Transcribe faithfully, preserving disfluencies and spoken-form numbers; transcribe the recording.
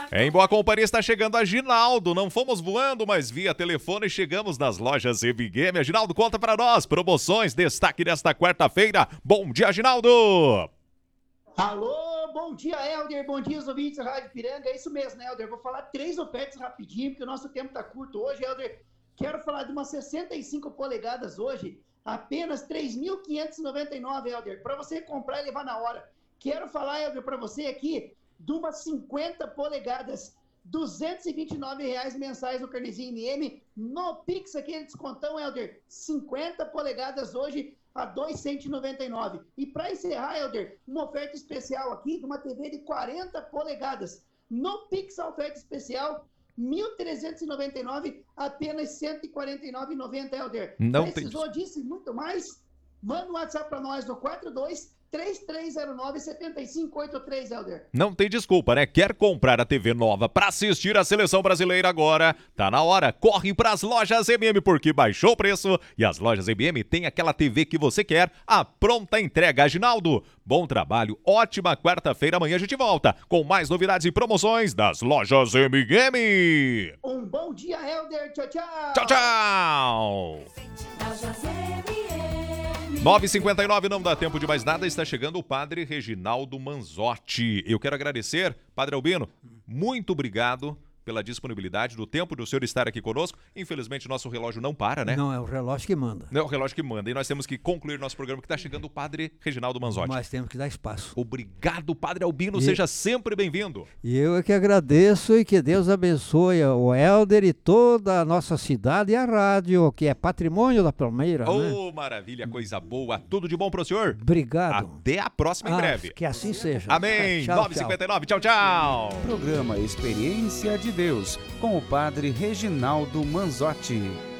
Em boa companhia está chegando a Ginaldo. Não fomos voando, mas via telefone chegamos nas lojas M Game. A Ginaldo, conta para nós. Promoções, destaque desta quarta-feira. Bom dia, Ginaldo! Alô, bom dia, Helder. Bom dia, os ouvintes da Rádio Piranga. É isso mesmo, né, Helder? Vou falar três ofertas rapidinho, porque o nosso tempo tá curto hoje, Helder. Quero falar de umas sessenta e cinco polegadas hoje, apenas três mil quinhentos e noventa e nove, Helder, para você comprar e levar na hora. Quero falar, Helder, para você aqui de umas cinquenta polegadas, duzentos e vinte e nove reais mensais no carnezinho M M, no Pix, aquele descontão, Helder, cinquenta polegadas hoje a dois mil cento e noventa e nove. E para encerrar, Helder, uma oferta especial aqui de uma T V de quarenta polegadas, no Pix a oferta especial, mil trezentos e noventa e nove, apenas cento e quarenta e nove reais e noventa centavos, Helder. Não Precisou tem... disso e muito mais? Manda um WhatsApp para nós no quatro dois três três zero nove sete cinco oito três, Helder. Não tem desculpa, né? Quer comprar a T V nova para assistir a Seleção Brasileira agora? Tá na hora. Corre para as lojas M M porque baixou o preço e as lojas M M têm aquela T V que você quer, a pronta entrega. Ginaldo, bom trabalho, ótima quarta-feira. Amanhã a gente volta com mais novidades e promoções das lojas M M. Um bom dia, Helder. Tchau, tchau. Tchau, tchau. nove e cinquenta e nove, não dá tempo de mais nada, está chegando o padre Reginaldo Manzotti. Eu quero agradecer, Padre Albino, muito obrigado pela disponibilidade do tempo do senhor estar aqui conosco. Infelizmente, nosso relógio não para, né? Não, é o relógio que manda. Não é o relógio que manda. E nós temos que concluir nosso programa, que está chegando o padre Reginaldo Manzotti. Mas temos que dar espaço. Obrigado, Padre Albino. E... Seja sempre bem-vindo. E eu é que agradeço e que Deus abençoe o Helder e toda a nossa cidade e a rádio, que é patrimônio da Palmeira. Oh, né? maravilha, coisa boa. Tudo de bom pro senhor? Obrigado. Até a próxima em ah, breve. Que assim seja. Amém. Tchau, nove e cinquenta e nove, tchau, tchau. Programa Experiência de Deus, com o padre Reginaldo Manzotti.